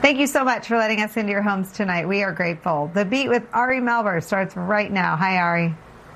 Thank you so much for letting us into your homes tonight. We are grateful. The Beat with Ari Melber starts right now. Hi, Ari.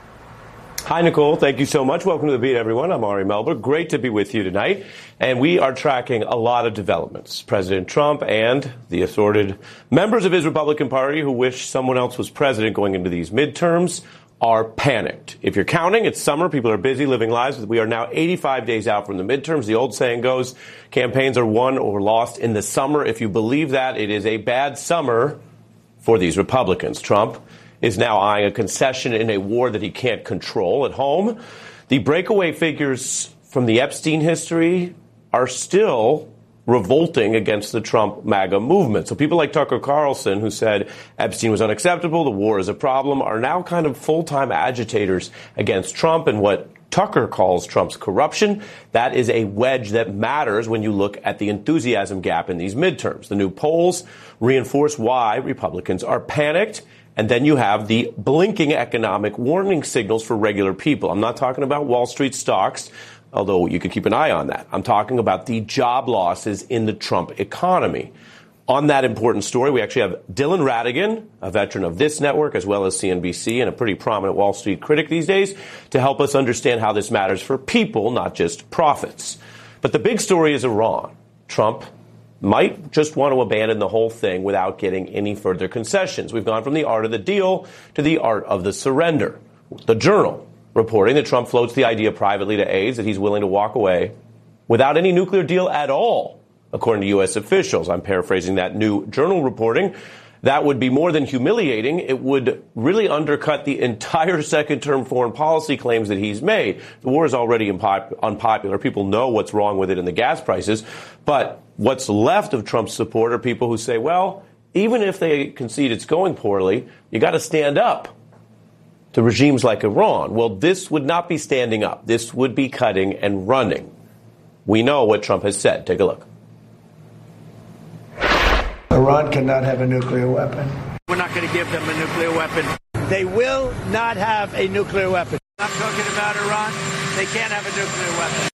Hi, Nicole. Thank you so much. Welcome to The Beat, everyone. I'm Ari Melber. Great to be with you tonight. And we are tracking a lot of developments. President Trump and the assorted members of his Republican Party who wish someone else was president going into these midterms are panicked. If you're counting, it's summer. People are busy living lives. We are now 85 days out from the midterms. The old saying goes, campaigns are won or lost in the summer. If you believe that, it is a bad summer for these Republicans. Trump is now eyeing a concession in a war that he can't control at home. The breakaway figures from the Epstein history are still revolting against the Trump MAGA movement. So people like Tucker Carlson, who said Epstein was unacceptable, the war is a problem, are now kind of full-time agitators against Trump and what Tucker calls Trump's corruption. That is a wedge that matters when you look at the enthusiasm gap in these midterms. The new polls reinforce why Republicans are panicked. And then you have the blinking economic warning signals for regular people. I'm not talking about Wall Street stocks, although you could keep an eye on that. I'm talking about the job losses in the Trump economy. On that important story, we actually have Dylan Ratigan, a veteran of this network, as well as CNBC, and a pretty prominent Wall Street critic these days, to help us understand how this matters for people, not just profits. But the big story is Iran. Trump might just want to abandon the whole thing without getting any further concessions. We've gone from the art of the deal to the art of the surrender. The Journal reporting that Trump floats the idea privately to aides that he's willing to walk away without any nuclear deal at all, according to U.S. officials. I'm paraphrasing that new Journal reporting. That would be more than humiliating. It would really undercut the entire second-term foreign policy claims that he's made. The war is already unpopular. People know what's wrong with it in the gas prices. But what's left of Trump's support are people who say, well, even if they concede it's going poorly, you got to stand up to regimes like Iran. Well, this would not be standing up. This would be cutting and running. We know what Trump has said. Take a look. Iran cannot have a nuclear weapon. We're not going to give them a nuclear weapon. They will not have a nuclear weapon. I'm talking about Iran. They can't have a nuclear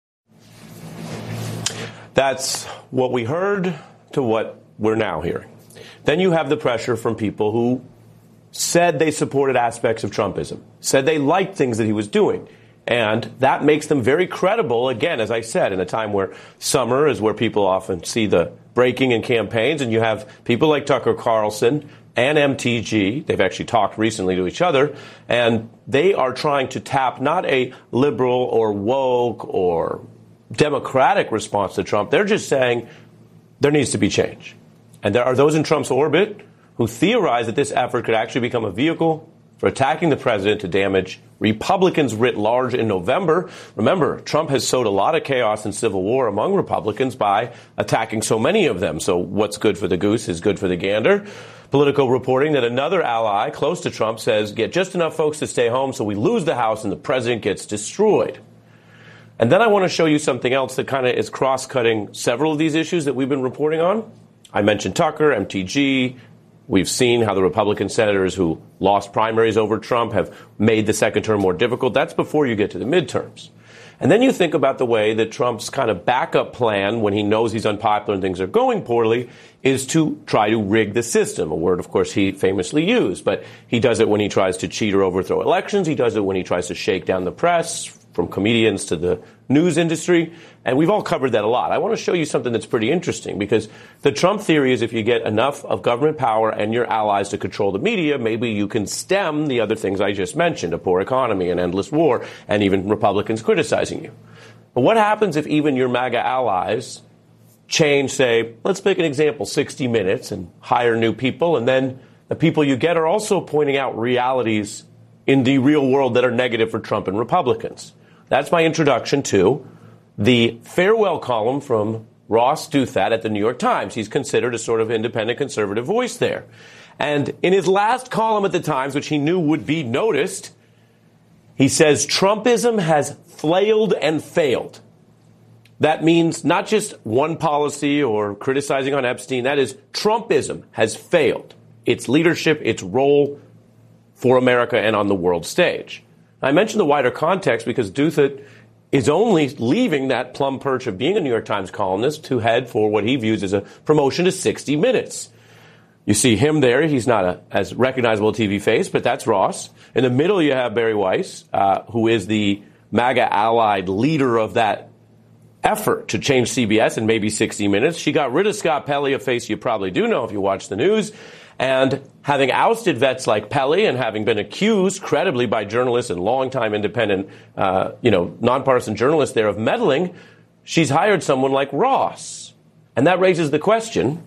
weapon. That's what we heard to what we're now hearing. Then you have the pressure from people who said they supported aspects of Trumpism, said they liked things that he was doing. And that makes them very credible, again, as I said, in a time where summer is where people often see the breaking in campaigns. And you have people like Tucker Carlson and MTG. They've actually talked recently to each other. And they are trying to tap not a liberal or woke or democratic response to Trump. They're just saying there needs to be change. And there are those in Trump's orbit who theorize that this effort could actually become a vehicle for attacking the president to damage Republicans writ large in November. Remember, Trump has sowed a lot of chaos and civil war among Republicans by attacking so many of them. So what's good for the goose is good for the gander. Politico reporting that another ally close to Trump says, get just enough folks to stay home so we lose the House and the president gets destroyed. And then I want to show you something else that kind of is cross-cutting several of these issues that we've been reporting on. I mentioned Tucker, MTG. We've seen how the Republican senators who lost primaries over Trump have made the second term more difficult. That's before you get to the midterms. And then you think about the way that Trump's kind of backup plan when he knows he's unpopular and things are going poorly is to try to rig the system, a word, of course, he famously used. But he does it when he tries to cheat or overthrow elections. He does it when he tries to shake down the press, from comedians to the news industry. And we've all covered that a lot. I want to show you something that's pretty interesting, because the Trump theory is if you get enough of government power and your allies to control the media, maybe you can stem the other things I just mentioned, a poor economy, an endless war, and even Republicans criticizing you. But what happens if even your MAGA allies change, say, let's make an example, 60 Minutes, and hire new people, and then the people you get are also pointing out realities in the real world that are negative for Trump and Republicans? That's my introduction to the farewell column from Ross Douthat at the New York Times. He's considered a sort of independent conservative voice there. And in his last column at the Times, which he knew would be noticed, he says Trumpism has flailed and failed. That means not just one policy or criticizing on Epstein. That is, Trumpism has failed. Its leadership, its role for America and on the world stage. I mention the wider context because Douthat is only leaving that plum perch of being a New York Times columnist to head for what he views as a promotion to 60 Minutes. You see him there. He's not as recognizable a TV face, but that's Ross. In the middle, you have Bari Weiss, who is the MAGA allied leader of that effort to change CBS and maybe 60 Minutes. She got rid of Scott Pelley, a face you probably do know if you watch the news. And having ousted vets like Pelley and having been accused credibly by journalists and longtime independent, nonpartisan journalists there of meddling, she's hired someone like Ross. And that raises the question,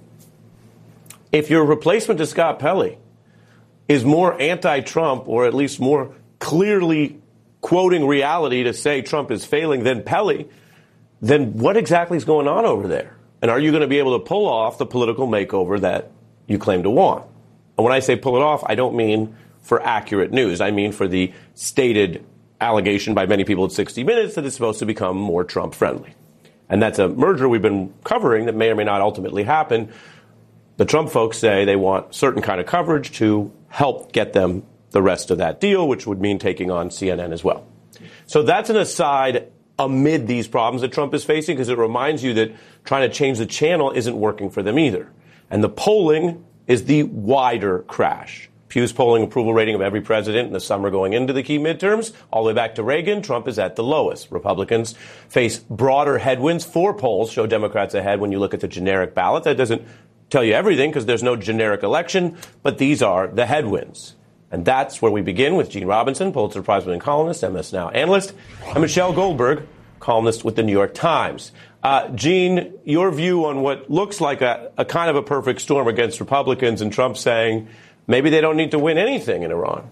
if your replacement to Scott Pelley is more anti-Trump or at least more clearly quoting reality to say Trump is failing than Pelley, then what exactly is going on over there? And are you going to be able to pull off the political makeover that you claim to want? And when I say pull it off, I don't mean for accurate news. I mean for the stated allegation by many people at 60 Minutes that it's supposed to become more Trump-friendly. And that's a merger we've been covering that may or may not ultimately happen. The Trump folks say they want certain kind of coverage to help get them the rest of that deal, which would mean taking on CNN as well. So that's an aside amid these problems that Trump is facing, because it reminds you that trying to change the channel isn't working for them either. And the polling is the wider crash. Pew's polling approval rating of every president in the summer going into the key midterms, all the way back to Reagan, Trump is at the lowest. Republicans face broader headwinds. 4 polls show Democrats ahead when you look at the generic ballot. That doesn't tell you everything because there's no generic election, but these are the headwinds. And that's where we begin with Gene Robinson, Pulitzer Prize-winning columnist, MS Now analyst, and Michelle Goldberg, columnist with the New York Times. Gene, your view on what looks like a kind of a perfect storm against Republicans and Trump saying maybe they don't need to win anything in Iran.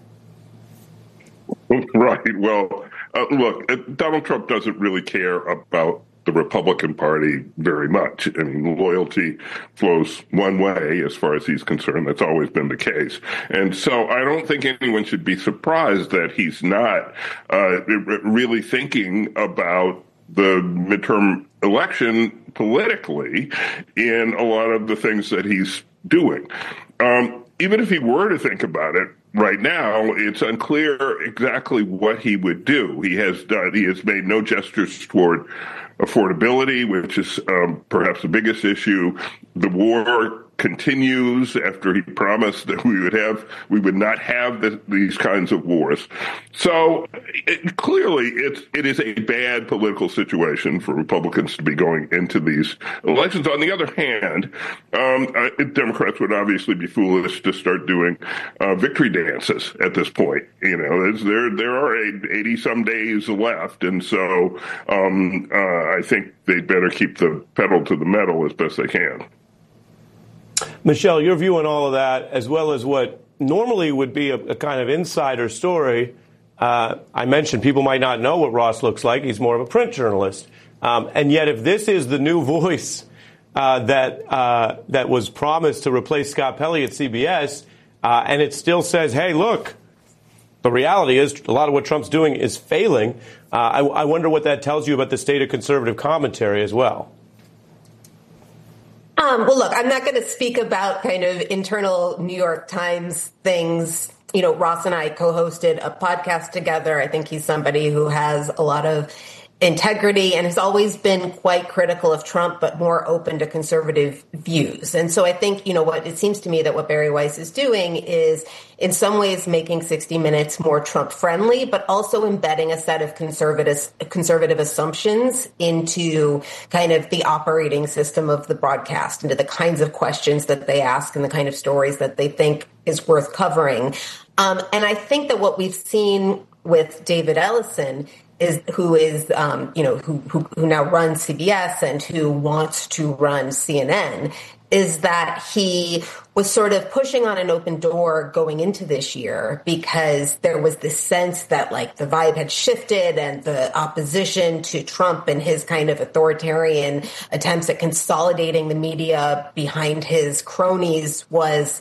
Right. Well, look, Donald Trump doesn't really care about the Republican Party very much. I mean, loyalty flows one way as far as he's concerned. That's always been the case. And so I don't think anyone should be surprised that he's not really thinking about the midterm election politically in a lot of the things that he's doing. Even if he were to think about it right now, it's unclear exactly what he would do. He has made no gestures toward affordability, which is perhaps the biggest issue. The war continues after he promised that we would not have these kinds of wars. So clearly it is a bad political situation for Republicans to be going into these elections. On the other hand, Democrats would obviously be foolish to start doing victory dances at this point. You know, there are 80 some days left, and so I think they better keep the pedal to the metal as best they can. Michelle, your view on all of that, as well as what normally would be a kind of insider story. I mentioned people might not know what Ross looks like. He's more of a print journalist. And yet, if this is the new voice that was promised to replace Scott Pelley at CBS, and it still says, hey, look, the reality is a lot of what Trump's doing is failing, I wonder what that tells you about the state of conservative commentary as well. Well, look, I'm not going to speak about kind of internal New York Times things. You know, Ross and I co-hosted a podcast together. I think he's somebody who has a lot of integrity and has always been quite critical of Trump, but more open to conservative views. And so I think, you know, what it seems to me that what Bari Weiss is doing is in some ways making 60 Minutes more Trump friendly, but also embedding a set of conservative assumptions into kind of the operating system of the broadcast, into the kinds of questions that they ask and the kind of stories that they think is worth covering. And I think that what we've seen with David Ellison who now runs CBS and who wants to run CNN, is that he was sort of pushing on an open door going into this year because there was this sense that like the vibe had shifted and the opposition to Trump and his kind of authoritarian attempts at consolidating the media behind his cronies was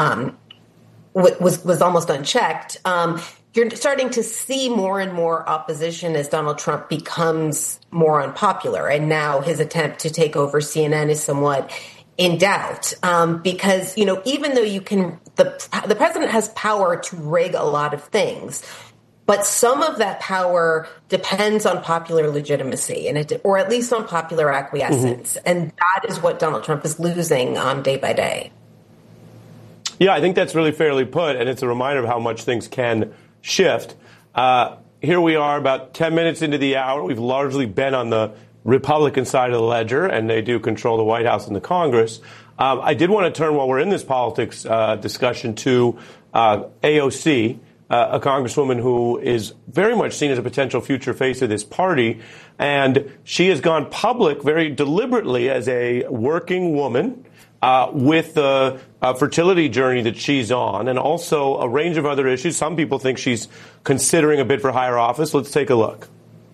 almost unchecked. You're starting to see more and more opposition as Donald Trump becomes more unpopular. And now his attempt to take over CNN is somewhat in doubt because, you know, even though the president has power to rig a lot of things, But some of that power depends on popular legitimacy, or at least on popular acquiescence. Mm-hmm. And that is what Donald Trump is losing day by day. Yeah, I think that's really fairly put, and it's a reminder of how much things can shift. Here we are about 10 minutes into the hour. We've largely been on the Republican side of the ledger, and they do control the White House and the Congress. I did want to turn, while we're in this politics discussion, to AOC, a congresswoman who is very much seen as a potential future face of this party. And she has gone public very deliberately as a working woman with the fertility journey that she's on, and also a range of other issues. Some people think she's considering a bid for higher office. Let's take a look.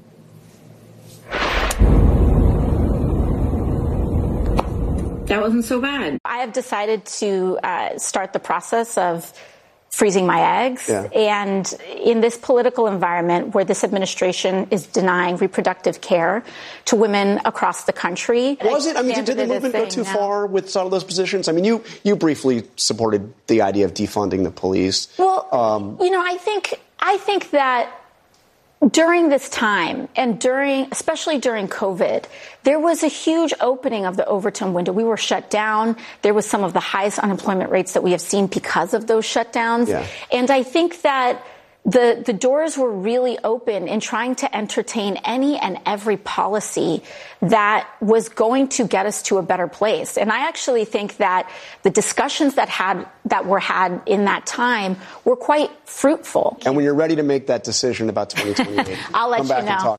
That wasn't so bad. I have decided to start the process of freezing my eggs. Yeah. And in this political environment where this administration is denying reproductive care to women across the country. Was it? I mean, did the movement go too far with some of those positions? I mean, you briefly supported the idea of defunding the police. Well, I think that during this time, and especially during COVID, there was a huge opening of the Overton window. We were shut down. There was some of the highest unemployment rates that we have seen because of those shutdowns. Yeah. And I think that the doors were really open in trying to entertain any and every policy that was going to get us to a better place. And I actually think that the discussions that were had in that time were quite fruitful. And when you're ready to make that decision about 2028, I'll let you know.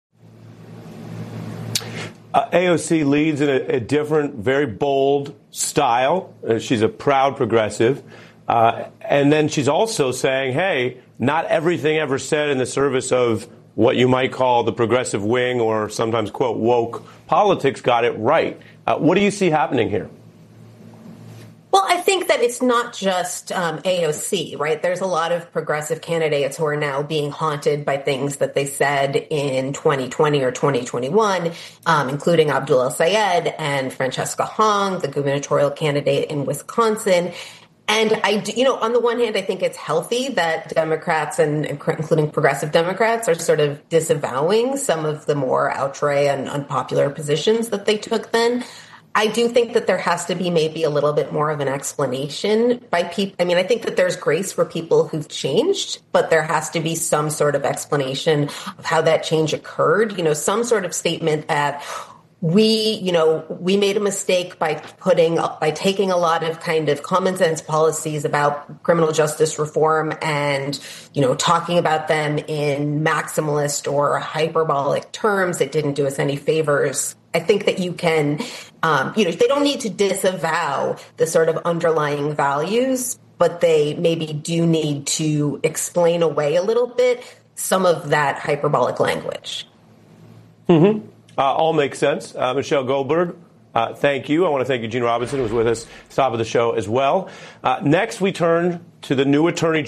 AOC leads in a different, very bold style. She's a proud progressive. And then she's also saying, hey, not everything ever said in the service of what you might call the progressive wing or sometimes, quote, woke politics got it right. What do you see happening here? Well, I think that it's not just AOC, right? There's a lot of progressive candidates who are now being haunted by things that they said in 2020 or 2021, including Abdul El-Sayed and Francesca Hong, the gubernatorial candidate in Wisconsin. And on the one hand, I think it's healthy that Democrats and including progressive Democrats are sort of disavowing some of the more outre and unpopular positions that they took then. I do think that there has to be maybe a little bit more of an explanation by people. I mean, I think that there's grace for people who've changed, but there has to be some sort of explanation of how that change occurred. Some sort of statement that we made a mistake by taking a lot of kind of common sense policies about criminal justice reform and, talking about them in maximalist or hyperbolic terms. It didn't do us any favors. I think that you can, they don't need to disavow the sort of underlying values, but they maybe do need to explain away a little bit some of that hyperbolic language. Mm-hmm. All makes sense. Michelle Goldberg, thank you. I want to thank Eugene Robinson, who was with us at the top of the show as well. Next, we turn to the new attorney.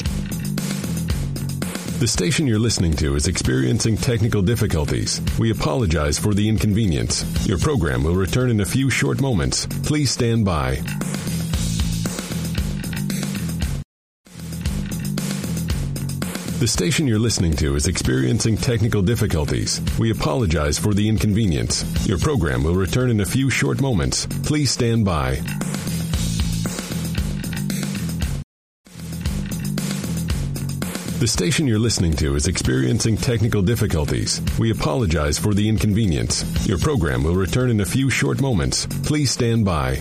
The station you're listening to is experiencing technical difficulties. We apologize for the inconvenience. Your program will return in a few short moments. Please stand by. The station you're listening to is experiencing technical difficulties. We apologize for the inconvenience. Your program will return in a few short moments. Please stand by. The station you're listening to is experiencing technical difficulties. We apologize for the inconvenience. Your program will return in a few short moments. Please stand by.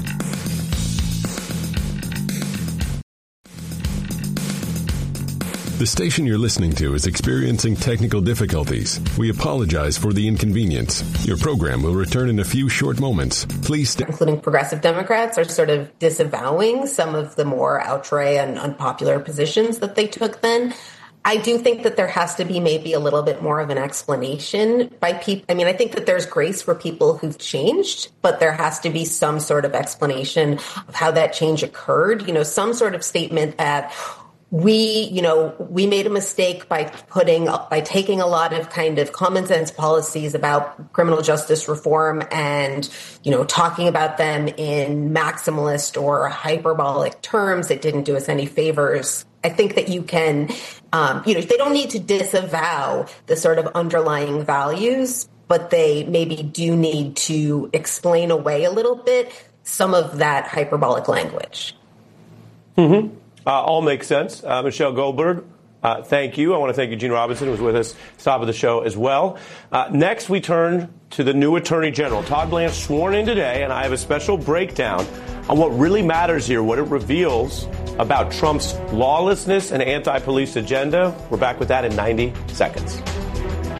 The station you're listening to is experiencing technical difficulties. We apologize for the inconvenience. Your program will return in a few short moments. Please stay. Including progressive Democrats are sort of disavowing some of the more outre and unpopular positions that they took then. I do think that there has to be maybe a little bit more of an explanation by people. I mean, I think that there's grace for people who've changed, but there has to be some sort of explanation of how that change occurred. Some sort of statement that we made a mistake by taking a lot of kind of common sense policies about criminal justice reform and, talking about them in maximalist or hyperbolic terms. It didn't do us any favors. I think that you can, they don't need to disavow the sort of underlying values, but they maybe do need to explain away a little bit some of that hyperbolic language. Mm-hmm. All makes sense. Michelle Goldberg, thank you. I want to thank Eugene Robinson, who was with us at the top of the show as well. Next, we turn to the new Attorney General. Todd Blanche sworn in today, and I have a special breakdown on what really matters here, what it reveals about Trump's lawlessness and anti-police agenda. We're back with that in 90 seconds.